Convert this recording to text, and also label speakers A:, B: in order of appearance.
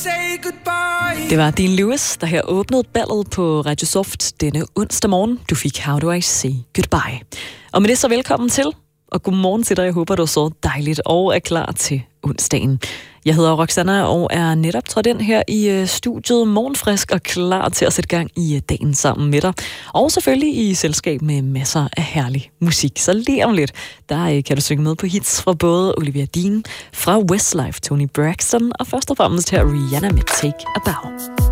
A: Det var Dean Lewis, der her åbnede ballet på Radio Soft denne onsdag morgen. Du fik How Do I Say Goodbye. Og med det så velkommen til, og godmorgen til dig. Jeg håber, du så dejligt og er klar til onsdagen. Jeg hedder Roxanna og er netop trådt ind her i studiet morgenfrisk og klar til at sætte gang i dagen sammen med dig. Og selvfølgelig i selskab med masser af herlig musik. Så lige om lidt, der kan du synge med på hits fra både Olivia Dean, fra Westlife, Toni Braxton og først og fremmest her Rihanna med Take a Bow.